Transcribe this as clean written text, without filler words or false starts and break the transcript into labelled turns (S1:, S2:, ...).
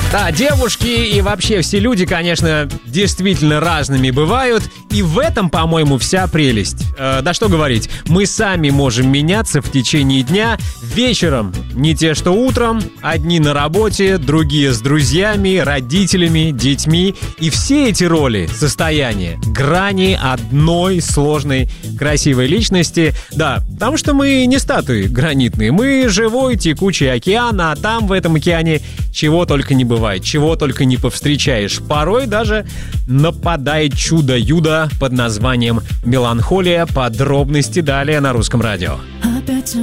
S1: Да, девушки и вообще все люди, конечно, действительно разными бывают. И в этом, по-моему, вся прелесть. Да что говорить, мы сами можем меняться в течение дня. Вечером не те, что утром. Одни на работе, другие с друзьями, родителями, детьми. И все эти роли, состояния, грани одной сложной, красивой личности. Да, потому что мы не статуи гранитные. Мы живой, текучий океан, а там в этом океане чего только не бывает, чего только не повстречаешь. Порой даже нападает чудо-юдо под названием «Меланхолия». Подробности далее на Русском радио.